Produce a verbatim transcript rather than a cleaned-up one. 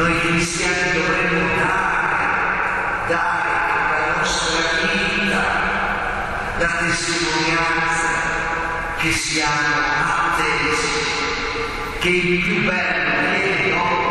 Noi cristiani dovremmo dare, dare la nostra vita, la testimonianza che siamo attesi, che il più bello è